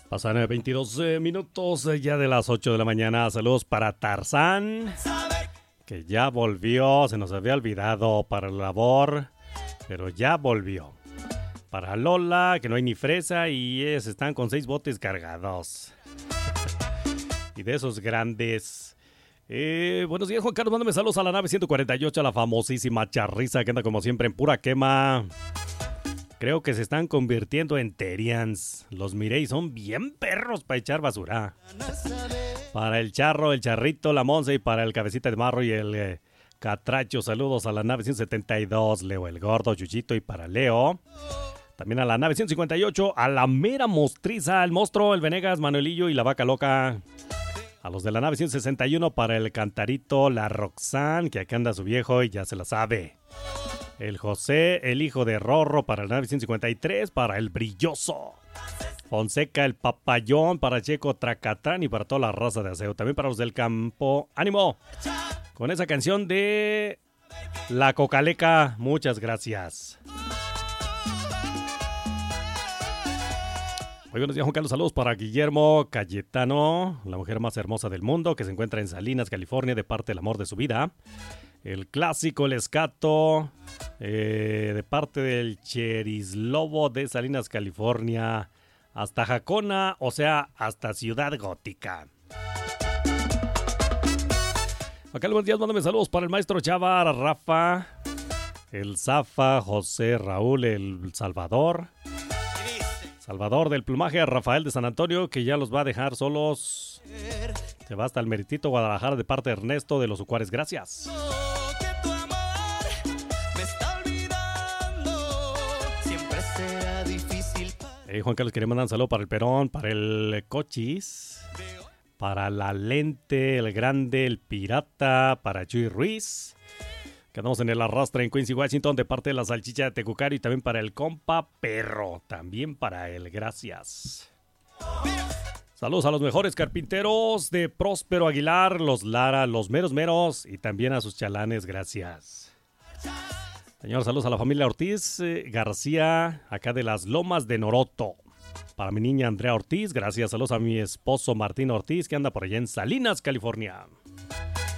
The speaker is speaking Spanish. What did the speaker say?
Pasan 22 minutos ya de las 8 de la mañana. Saludos para Tarzán, que ya volvió. Se nos había olvidado para la labor, pero ya volvió. Para Lola, que no hay ni fresa y ellos están con 6 botes cargados. Y de esos grandes. Buenos días, Juan Carlos. Mándame saludos a la nave 148, a la famosísima charriza que anda como siempre en pura quema. Creo que se están convirtiendo en Terians. Los miré y son bien perros para echar basura. Para el charro, el charrito, la Monse y para el cabecita de marro y el catracho. Saludos a la nave 172, Leo el gordo, Chuchito y para Leo. También a la nave 158, a la mera mostriza, el monstruo, el Venegas, Manuelillo y la vaca loca. A los de la nave 161 para el cantarito, la Roxanne, que acá anda su viejo y ya se la sabe. El José, el hijo de Rorro para el nave 153, para el brilloso. Fonseca, el papayón, para Checo Tracatrán y para toda la raza de aseo. También para los del campo. ¡Ánimo! Con esa canción de La Cocaleca. Muchas gracias. Muy buenos días, Juan Carlos. Saludos para Guillermo Cayetano, la mujer más hermosa del mundo, que se encuentra en Salinas, California, de parte del amor de su vida. El clásico, el escato, de parte del Cherislobo de Salinas, California, hasta Jacona, o sea, hasta Ciudad Gótica. Acá buenos días, mándame saludos para el maestro Chava, Rafa, el Zafa, José, Raúl, el Salvador del plumaje, a Rafael de San Antonio, que ya los va a dejar solos. Se va hasta el Meritito Guadalajara de parte de Ernesto de los Ucuares. Gracias. Juan Carlos, quería mandar un saludo para el Perón, para el Cochis, para la Lente, el Grande, el Pirata, para Chuy Ruiz. Quedamos en el arrastre en Quincy, Washington, de parte de la Salchicha de Tecucaro, y también para el compa Perro, también para él. Gracias. Saludos a los mejores carpinteros de Próspero Aguilar, los Lara, los meros meros, y también a sus chalanes. Gracias. Señor, saludos a la familia Ortiz García, acá de las Lomas de Noroto. Para mi niña Andrea Ortiz, gracias. Saludos a mi esposo Martín Ortiz, que anda por allá en Salinas, California.